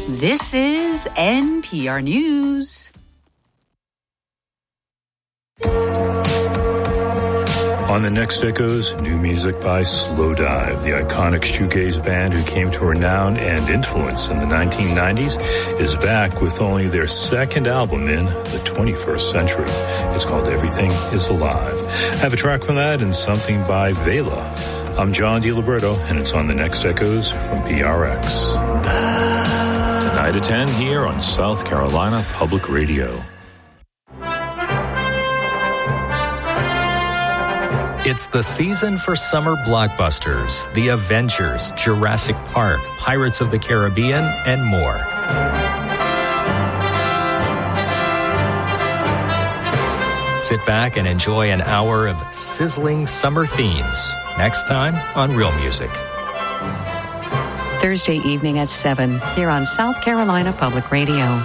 This is NPR News. On the next Echoes, new music by Slowdive, the iconic shoegaze band who came to renown and influence in the 1990s, is back with only their second album in the 21st century. It's called Everything Is Alive. I have a track from that and something by Vela. I'm John DiLiberto, and it's on the next Echoes from PRX. Tonight at 10 here on South Carolina Public Radio. It's the season for summer blockbusters, The Avengers, Jurassic Park, Pirates of the Caribbean, and more. Sit back and enjoy an hour of sizzling summer themes. Next time on Real Music. Thursday evening at 7 here on South Carolina Public Radio.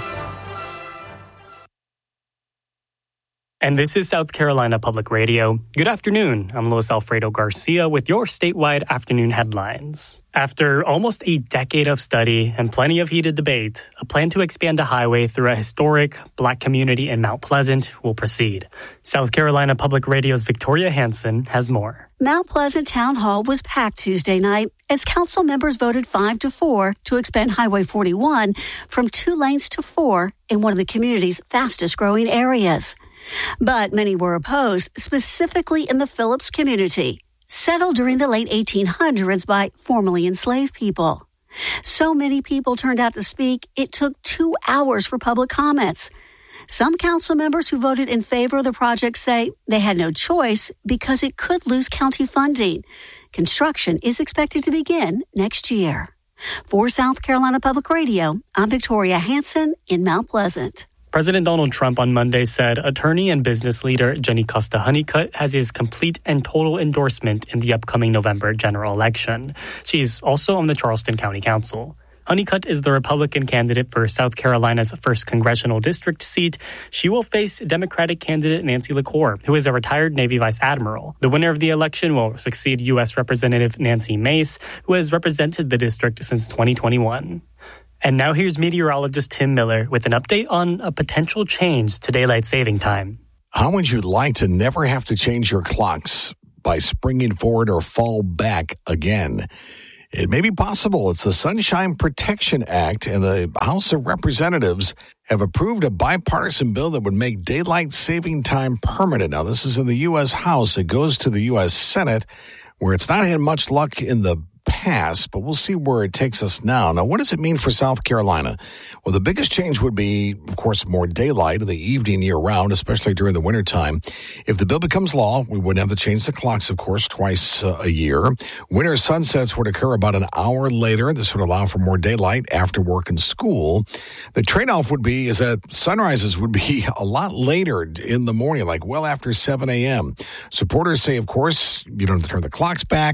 And this is South Carolina Public Radio. Good afternoon. I'm Luis Alfredo Garcia with your statewide afternoon headlines. After almost a decade of study and plenty of heated debate, a plan to expand a highway through a historic Black community in Mount Pleasant will proceed. South Carolina Public Radio's Victoria Hansen has more. Mount Pleasant Town Hall was packed Tuesday night as council members voted 5-4 to expand Highway 41 from 2 lanes to 4 in one of the community's fastest growing areas. But many were opposed, specifically in the Phillips community, settled during the late 1800s by formerly enslaved people. So many people turned out to speak, it took 2 hours for public comments. Some council members who voted in favor of the project say they had no choice because it could lose county funding. Construction is expected to begin next year. For South Carolina Public Radio, I'm Victoria Hansen in Mount Pleasant. President Donald Trump on Monday said attorney and business leader Jenny Costa Honeycutt has his complete and total endorsement in the upcoming November general election. She's also on the Charleston County Council. Honeycutt is the Republican candidate for South Carolina's 1st congressional district seat. She will face Democratic candidate Nancy LaCour, who is a retired Navy vice admiral. The winner of the election will succeed U.S. Representative Nancy Mace, who has represented the district since 2021. And now here's meteorologist Tim Miller with an update on a potential change to daylight saving time. How would you like to never have to change your clocks by springing forward or fall back again? It may be possible. It's the Sunshine Protection Act, and the House of Representatives have approved a bipartisan bill that would make daylight saving time permanent. Now, this is in the U.S. House. It goes to the U.S. Senate, where it's not had much luck in the past, but we'll see where it takes us now. Now, what does it mean for South Carolina? Well, the biggest change would be, of course, more daylight in the evening year-round, especially during the wintertime. If the bill becomes law, we wouldn't have to change the clocks, of course, twice a year. Winter sunsets would occur about an hour later. This would allow for more daylight after work and school. The trade-off would be is that sunrises would be a lot later in the morning, like well after 7 a.m. Supporters say, of course, you don't have to turn the clocks back.